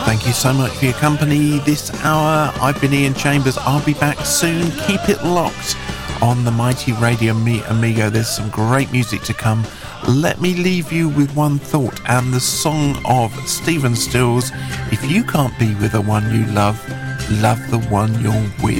Thank you so much for your company this hour. I've been Ian Chambers. I'll be back soon. Keep it locked on the mighty Radio Amigo. There's some great music to come. Let me leave you with one thought and the song of Stephen Stills. If you can't be with the one you love, love the one you're with.